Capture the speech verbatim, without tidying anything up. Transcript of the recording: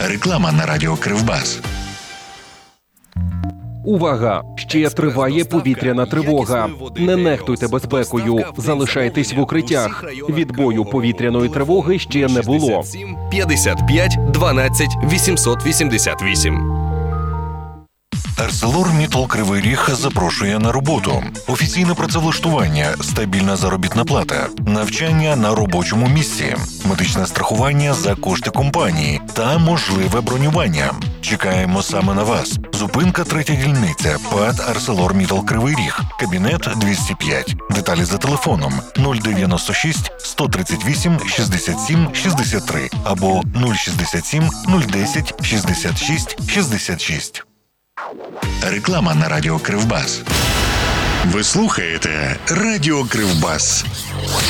Реклама на радіо Кривбас. Увага! Ще триває повітряна тривога. Не нехтуйте безпекою. Залишайтесь в укриттях. Відбою повітряної тривоги ще не було. п'ятдесят п'ять дванадцять вісімсот вісімдесят вісім. ArcelorMittal Кривий Ріг запрошує на роботу. Офіційне працевлаштування, стабільна заробітна плата, навчання на робочому місці, медичне страхування за кошти компанії та можливе бронювання. Чекаємо саме на вас. Зупинка третя дільниця, ПАТ ArcelorMittal Кривий Ріг, кабінет двісті п'ять. Деталі за телефоном нуль дев'яносто шість сто тридцять вісім шістдесят сім шістдесят три або нуль шістдесят сім нуль десять шістдесят шість шістдесят шість. Реклама на радіо Кривбас. Ви слухаєте Радіо Кривбас.